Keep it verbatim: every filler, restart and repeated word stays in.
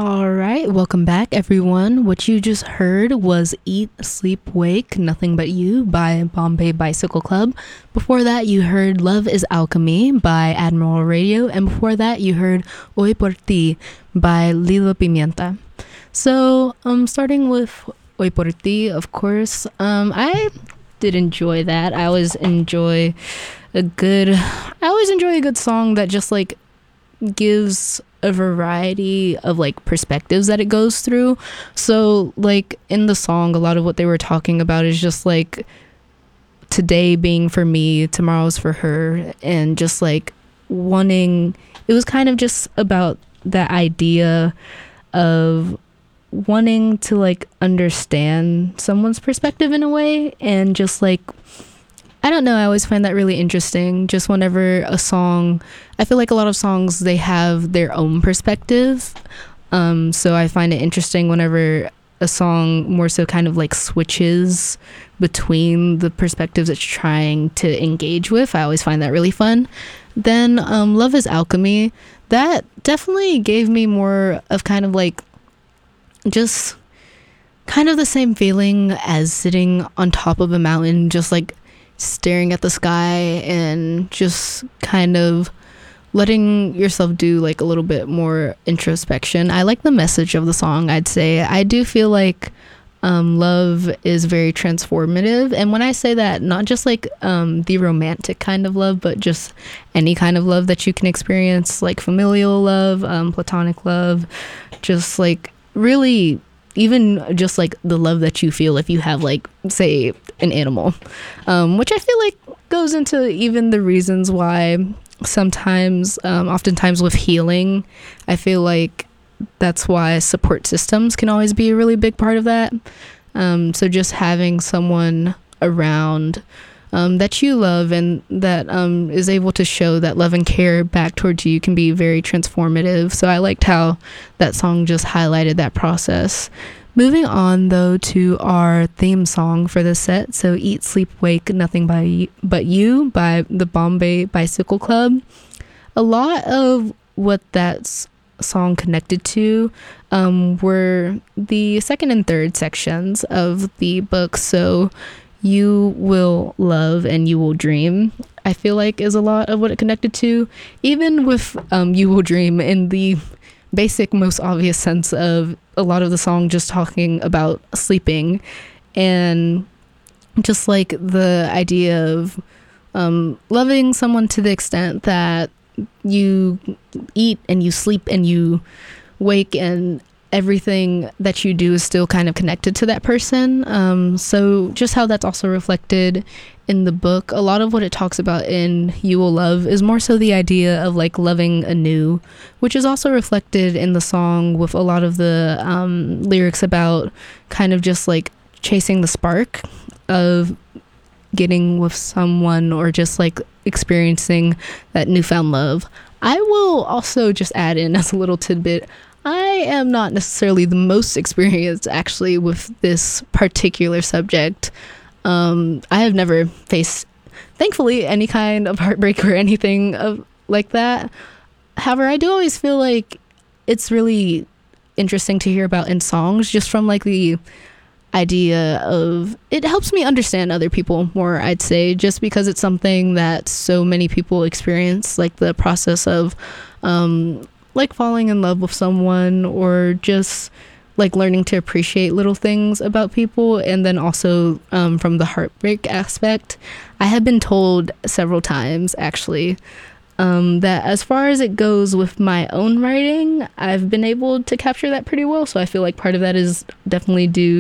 All right, welcome back, everyone. What you just heard was Eat, Sleep, Wake, Nothing But You by Bombay Bicycle Club. Before that, you heard Love is Alchemy by Admiral Radio. And before that, you heard Hoy Por Ti by Lilo Pimienta. So, um, starting with Hoy Por Ti, of course, um, I did enjoy that. I always enjoy a good, I always enjoy a good song that just like gives a variety of like perspectives that it goes through. So like in the song, a lot of what they were talking about is just like today being for me, tomorrow's for her, and just like wanting, it was kind of just about that idea of wanting to like understand someone's perspective in a way, and just like I don't know, I always find that really interesting. Just whenever a song, I feel like a lot of songs, they have their own perspective. Um, so I find it interesting whenever a song more so kind of like switches between the perspectives it's trying to engage with. I always find that really fun. Then um, Love is Alchemy, that definitely gave me more of kind of like just kind of the same feeling as sitting on top of a mountain, just like staring at the sky and just kind of letting yourself do like a little bit more introspection. I like the message of the song, I'd say. I do feel like um, love is very transformative. And when I say that, not just like um, the romantic kind of love, but just any kind of love that you can experience, like familial love, um, platonic love, just like really even just like the love that you feel if you have like say an animal, um, which I feel like goes into even the reasons why sometimes um, oftentimes with healing, I feel like that's why support systems can always be a really big part of that. Um, so just having someone around um, that you love and that um, is able to show that love and care back towards you can be very transformative. So I liked how that song just highlighted that process. Moving on though to our theme song for the set, so Eat, Sleep, Wake, Nothing by But You by the Bombay Bicycle Club. A lot of what that song connected to um, were the second and third sections of the book. So You Will Love and You Will Dream, I feel like is a lot of what it connected to, even with um, You Will Dream in the basic, most obvious sense of a lot of the song just talking about sleeping, and just like the idea of um, loving someone to the extent that you eat and you sleep and you wake and everything that you do is still kind of connected to that person. Um, so just how that's also reflected in the book. A lot of what it talks about in You Will Love is more so the idea of like loving anew, which is also reflected in the song with a lot of the um, lyrics about kind of just like chasing the spark of getting with someone or just like experiencing that newfound love. I will also just add in as a little tidbit, I am not necessarily the most experienced actually with this particular subject. Um, I have never faced, thankfully, any kind of heartbreak or anything of like that. However, I do always feel like it's really interesting to hear about in songs, just from like the idea of, it helps me understand other people more, I'd say, just because it's something that so many people experience, like the process of um, like falling in love with someone, or just like learning to appreciate little things about people. And then also um, from the heartbreak aspect, I have been told several times actually um, that as far as it goes with my own writing, I've been able to capture that pretty well. So I feel like part of that is definitely due